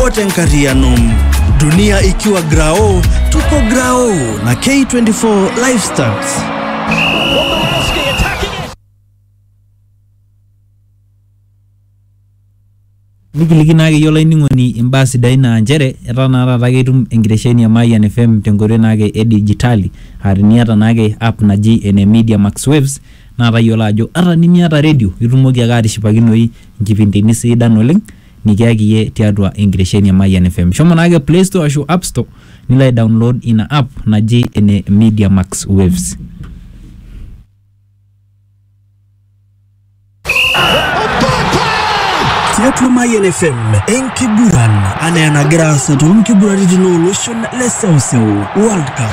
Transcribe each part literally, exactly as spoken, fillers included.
wote nkarianum. Dunia ikiwa grao, tuko grao na K twenty-four Lifestyles. Nikilikinaake yola iningoni imbasi daina njere etana rata ketum enkiresheni ya Mayan F M tenkore nake e digitali hariniata nake app naji ene Media Max Waves na tayola ajo ata nimiata radio itumoki ake atishipakinoi nkipindini sidan oleng nikiaki ye tiatua enkiresheni ya Mayan F M. Shomo nake Play Store ashu App Store nilai download ina app naji ene Media Max Waves. Tiatua Mayan F M, enkiburan, anaena grasa tu enkiburan rijino lotion lesausew World Cup.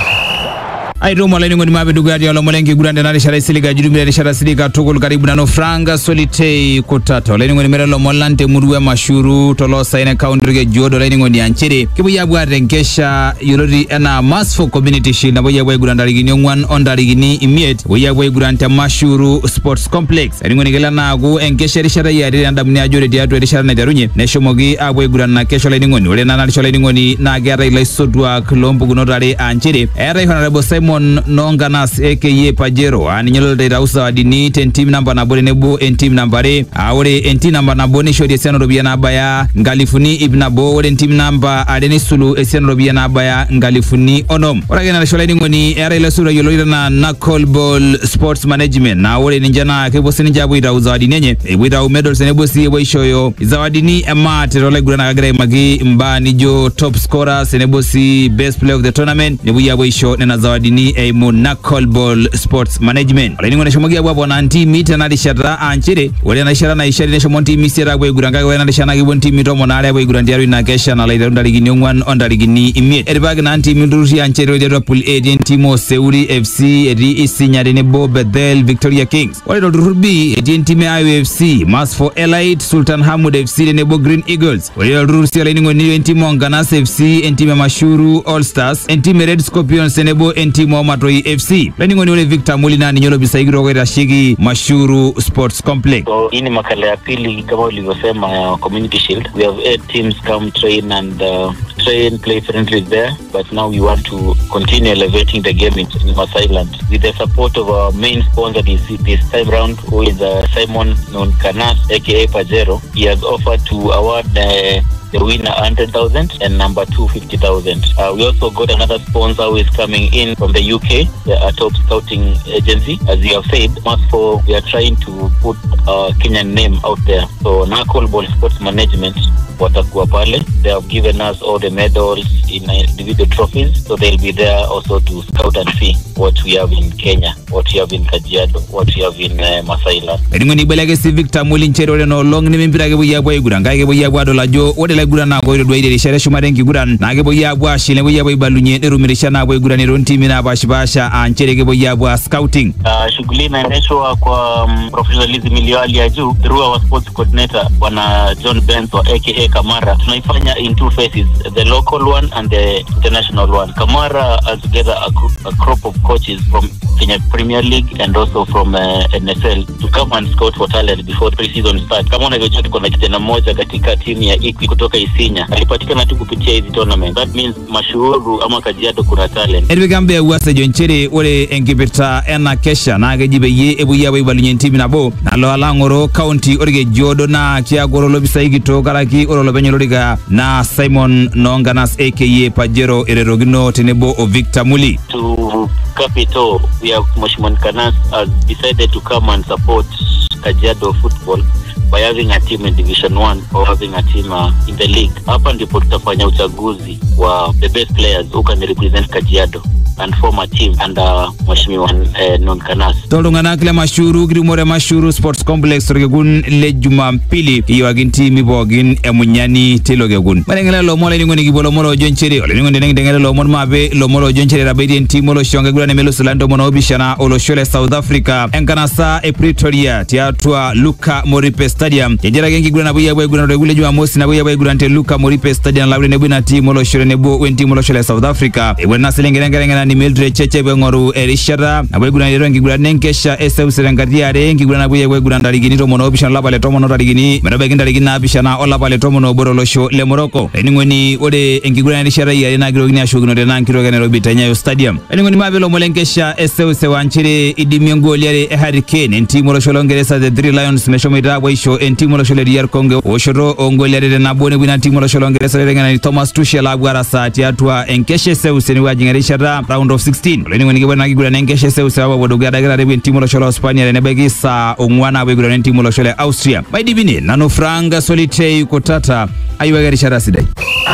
Airo mwaleni ngoni mabe dugari yalo mwalengi gurande na rishara isiliga judumile rishara silika tukul karibu na no franga solitei kutata waleni ngoni merelo mwalante muruwe mashuru tolosa ina kaundirige juodo waleni ngoni anchiri kibu yabu arenkesha yolori ena Masfo Community Shield na boya boya guranda rigini ongwan onda rigini imiet boya boya gurante mashuru Sports Complex waleni ngoni gila na agu enkesha rishara yari randa mni ajore diatu rishara na jarunye nesho mogi aboya guranda na kesho waleni ngoni waleni na risho waleni ngoni na gera ila isodwa kilombu gunotari anchiri era ihonarebo Simon Nonganas aka Pajero ani nyolo de rausa adini ten team number na bole nebo en team number e awore en team number na bone shodi seno robia na baya ngalifuni ibnabo wore team number adeni sulu eseno robia na baya ngalifuni onom ora gena sholeni ngoni era ile sura yolo na Knuckle Ball Sports Management na wore ninjana ke bosini jabu irauza adinenye e without medals nebo si boishoyo zawadini emate role gurana kagere magi mbani jo top scorer senebo si best player of the tournament nebo ya boisho na zawadini a Knuckle Ball Sports Management. Wale ningo neshomogia bwabo na anti mita na lishara anchire. Wale na ishara na ishari neshomonti misira bwe guranga wale na lishana kibonti mito monare bwe gurandiaru inakesha na laida undaligini ongwan ondaligini imie. Eribagi na anti midurushi anchire wale pool A Timo Seuri F C Eri Isi Nyadenebo Bethel Victoria Kings. Wale rurubi Etienne Time I O F C Masfo Elite Sultan Hamud F C Denebo Green Eagles. Wale rurusi wale ningo niyo Entimo Nganas F C Entime Mashuru All Stars Entime Red Scorpions Denebo Entimo Matoi F C. Leni ngoni ule Victor Mulina ni nyolo bisaigiro kwa rashigi Mashuru Sports Complex. So ini makala ya pili kama ulivyosema ya Community Shield. We have eight teams come train and uh, train, play friendly there. But now we want to continue elevating the game in, in Masai Island. With the support of our main sponsor this, this time round, who is uh, Simon Nonganas aka Pajero. He has offered to award uh, the winner one hundred thousand and number two fifty thousand. Uh, we also got another sponsor who is coming in from the U K, a top scouting agency. As you have said, Masfo, we are trying to put a Kenyan name out there. So Knuckle Ball Sports Management, watakuwa pale. They have given us all the medals in individual trophies, so they'll be there also to scout and see what we have in Kenya, what we have in Kajiado, what we have in uh, Masai Land. Eringo ni belage si Victor Mulinchero ole no long ni mimpira ke boya boy guran ga ke boya boy dola jo ode la guran na go do ide shere shumaren ki guran na ke boya boy shile boya boy balunye ne rumirisha na boy guran ron team na bashibasha anchere ke boya boy scouting. Uh, shughuli inaendeshwa kwa um, professionalism iliyo hali ya juu through our sports coordinator bwana John Benzo aka Kamara. Tunaifanya in two phases, the local one and the international one. Kamara has together a, a crop of coaches from Kenya Premier League and also from uh, N S L to come and scout for talent before pre-season start. Kama unavyojua tuko na kijana mmoja katika timu ya Ikwi kutoka Isinya. Alipatikana tu kupitia hizi tournament. That means Mashuru ama Kajiado kuna talent. Edwigambe uwase jonchiri ule enkipita ena kesha na agejibe ye ebu yawe balunye timu na bo. Na lo alangoro county orige jodo na kia gorolo bisaigi to karaki orolo benyoloriga na Simon Nonganas aka Pajero Ererogino Tenebo o Victor Muli. To Capital, we have Moshimon Kanas has decided to come and support Kajiado football by having a team in Division one or having a team uh, in the league. Hapa ndipo tutafanya uchaguzi wa the best players who can represent Kajiado and form a team under Mheshimiwa uh, Nonganas. Tolungana kile Mashuru Grimore Mashuru Sports Complex regun le Jumapili iwagin team ibogin emunyani telogegun. Marengela lo mole ningo nikibolo molo joncheri ole ningo ndengela lo molo mabe lo molo joncheri rabedi team molo shonga gura ne melo Solando mono bishana oloshole South Africa enkanasa e Pretoria tiatwa Luka Moripe Stadium yejera gengi gura na buya buya gura regule Jumamosi na buya buya gura nte Luka Moripe Stadium lawre ne buna team molo shole ne bo wenti molo shole South Africa e wena selengera ngera olaigurani Mildred Cheche peng'oru erishata napuo aiguran iteru enkiguran enkesha eseuseu tenkati are enkiguran napuo apuo aiguran ntarikini tomon oopishana olapa le tomon otarikini metabaiki ntarikini naapishana olapa le tomon obo tolosho le Morocco. Laining'oni ore enkiguran erishata iare naa kitokini ashukokino naa nkitoka Nairobi te Nyayo Stadium. Laining'oni maape lomon lenkesha eseuseu nchere idimie engooli are e Harry Kane entiim olosho longereza the Three Lions meshomoita apuo aisho entiim olosho le D R Congo ooshoto oongooli are tenabo nepuo ina tiim olosho longereza laiteng'enani Thomas Tuchel apuo arasa tiatua enkesha eseuseu nepuo ajing erishata round of sixteen. Laining'oni kipuo naa kiguran enkesha eseuseu apuo dukuya dakitari epuo entiim olosho lo Hispania tenebaiki saa ong'uan apuo aiguran entiim olosho le Austria. Maidipine nanu Frank Solitei Kutata ayiwaki erishata sidai.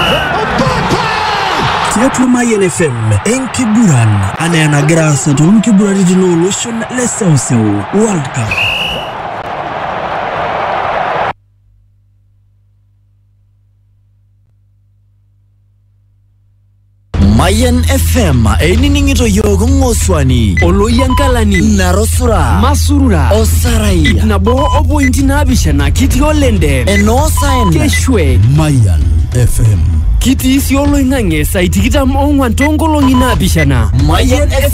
Tiatua Mayan F M enkiguran anaa enagira aasa toonkiguraritin ooloshon le seuseu World Cup. Mayan F M einining'ito yiok ng'oswani Oloyangalani Narosura Masurura Osarai nabo opointi naapishana kitii olende Enosaen Keshwe Mayan F M kitii sii oloing'ang'e saa tikitam ong'uan toonkolong'i naapishana Mayan F M